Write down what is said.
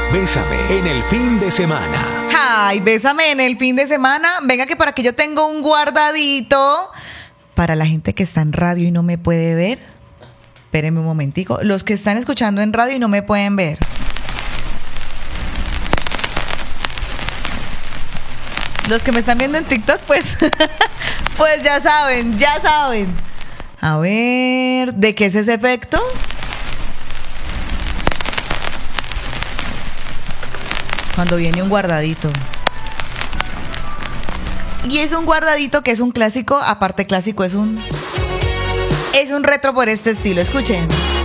Bésame en el fin de semana. Ay, bésame en el fin de semana. Venga que por aquí yo tengo un guardadito para la gente que está en radio y no me puede ver. Espérenme un momentico. Los que están escuchando en radio y no me pueden ver. Los que me están viendo en TikTok, pues, pues ya saben, ya saben. A ver, ¿de qué es ese efecto? Cuando viene un guardadito. Y es un guardadito que es un clásico, aparte clásico es un retro por este estilo. Escuchen.